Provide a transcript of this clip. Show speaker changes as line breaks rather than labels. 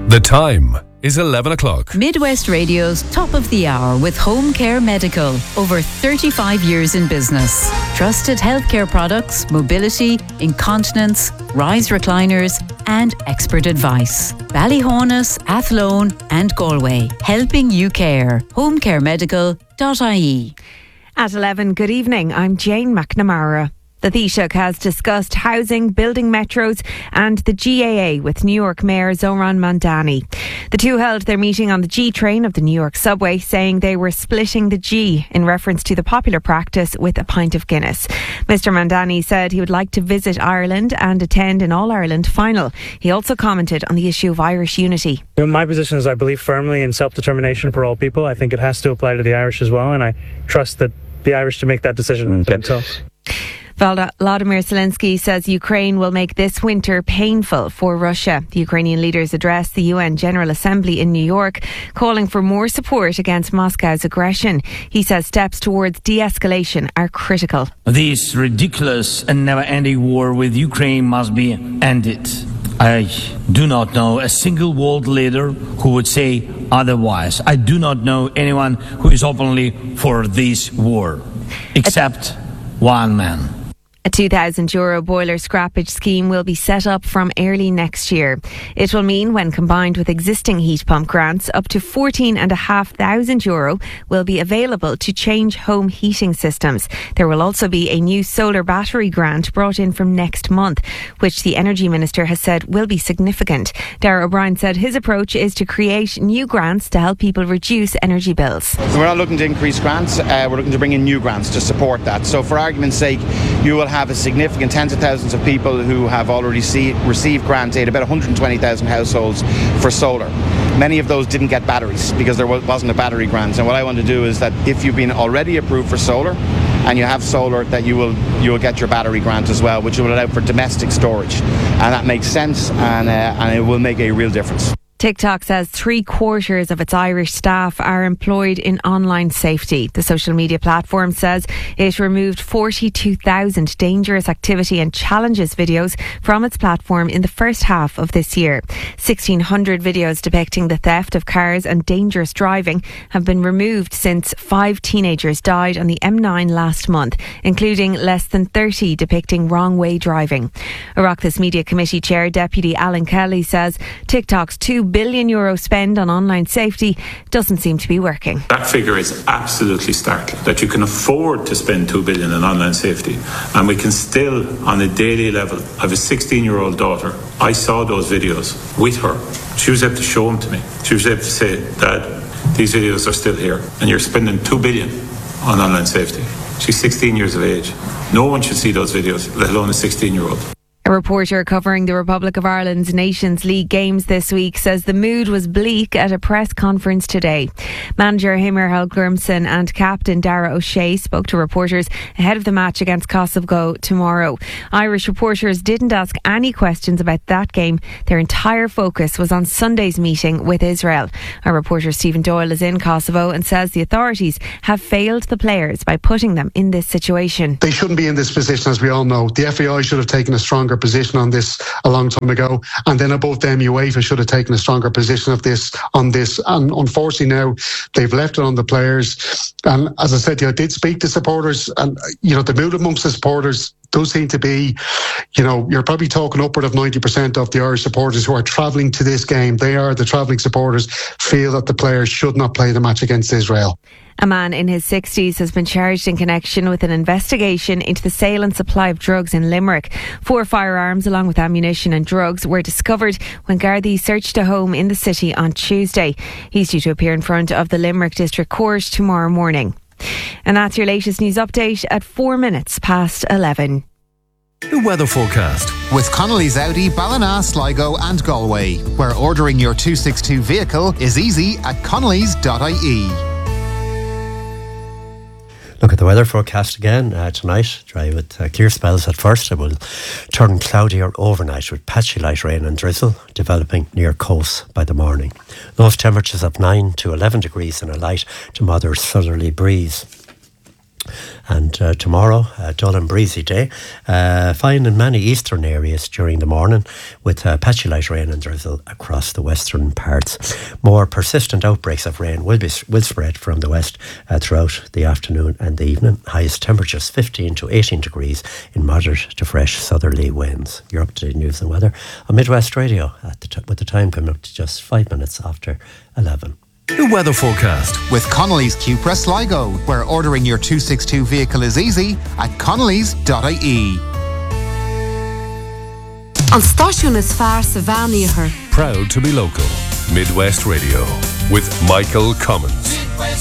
The time is 11 o'clock.
Midwest Radio's Top of the Hour with Home Care Medical. Over 35 years in business. Trusted healthcare products, mobility, incontinence, rise recliners and expert advice. Ballyhonus, Athlone and Galway. Helping you care. homecaremedical.ie.
At 11, good evening. I'm Jane McNamara. The Taoiseach has discussed housing, building metros and the GAA with New York Mayor Zoran Mandani. The two held their meeting on the G train of the New York subway, saying they were splitting the G in reference to the popular practice with a pint of Guinness. Mr Mandani said he would like to visit Ireland and attend an All-Ireland final. He also commented on the issue of Irish unity.
My position is I believe firmly in self-determination for all people. I think it has to apply to the Irish as well, and I trust that the Irish to make that decision themselves.
Volodymyr Zelensky says Ukraine will make this winter painful for Russia. The Ukrainian leaders addressed the UN General Assembly in New York, calling for more support against Moscow's aggression. He says steps towards de-escalation are critical.
This ridiculous and never-ending war with Ukraine must be ended. I do not know a single world leader who would say otherwise. I do not know anyone who is openly for this war, except one man.
A €2,000 boiler scrappage scheme will be set up from early next year. It will mean, when combined with existing heat pump grants, up to €14,500 will be available to change home heating systems. There will also be a new solar battery grant brought in from next month, which the Energy Minister has said will be significant. Darragh O'Brien said his approach is to create new grants to help people reduce energy bills.
We're not looking to increase grants, we're looking to bring in new grants to support that. So for argument's sake, you will have a significant tens of thousands of people who have already received grant aid, about 120,000 households for solar. Many of those didn't get batteries because there wasn't a battery grant. And what I want to do is that if you've been already approved for solar and you have solar, that you will get your battery grant as well, which will allow for domestic storage. And that makes sense, and it will make a real difference.
TikTok says 3/4 of its Irish staff are employed in online safety. The social media platform says it removed 42,000 dangerous activity and challenges videos from its platform in the first half of this year. 1,600 videos depicting the theft of cars and dangerous driving have been removed since 5 teenagers died on the M9 last month, including less than 30 depicting wrong-way driving. Oireachtas Media Committee Chair Deputy Alan Kelly says TikTok's €2 billion spend on online safety doesn't seem to be working.
That figure is absolutely startling, that you can afford to spend $2 billion on online safety and we can still, on a daily level, I have a 16-year-old daughter. I saw those videos with her. She was able to show them to me. She was able to say, Dad, these videos are still here and you're spending $2 billion on online safety. She's 16 years of age. No one should see those videos, let alone a 16-year-old.
A reporter covering the Republic of Ireland's Nations League games this week says the mood was bleak at a press conference today. Manager Heimir Hallgrimsson and captain Dara O'Shea spoke to reporters ahead of the match against Kosovo tomorrow. Irish reporters didn't ask any questions about that game. Their entire focus was on Sunday's meeting with Israel. Our reporter Stephen Doyle is in Kosovo and says the authorities have failed the players by putting them in this situation.
They shouldn't be in this position, as we all know. The FAI should have taken a stronger position on this a long time ago, and then above them UEFA should have taken a stronger position on this, and unfortunately now they've left it on the players. And as I said, I did speak to supporters, and the mood amongst the supporters does seem to be, you're probably talking upward of 90% of the Irish supporters who are travelling to this game, they are the travelling supporters, feel that the players should not play the match against Israel.
A man in his 60s has been charged in connection with an investigation into the sale and supply of drugs in Limerick. 4 firearms along with ammunition and drugs were discovered when Gardaí searched a home in the city on Tuesday. He's due to appear in front of the Limerick District Court tomorrow morning. And that's your latest news update at 11:04.
The weather forecast
with Connolly's Audi, Ballina, Sligo and Galway, where ordering your 262 vehicle is easy at connolly's.ie.
Look at the weather forecast again tonight. Dry with clear spells at first. It will turn cloudier overnight with patchy light rain and drizzle developing near coast by the morning. Those temperatures of 9 to 11 degrees and a light to moderate southerly breeze. And tomorrow, a dull and breezy day, fine in many eastern areas during the morning, with patchy light rain and drizzle across the western parts. More persistent outbreaks of rain will spread from the west throughout the afternoon and the evening. Highest temperatures 15 to 18 degrees in moderate to fresh southerly winds. You're up to date news and weather on Midwest Radio with the time coming up to just 5 minutes after 11.
The weather forecast
with Connolly's Cupra Sligo, where ordering your 262 vehicle is easy at connellys.ie.
An stáisiún is fearr sa bhean.
Proud to be local. Midwest Radio with Michael Cummins.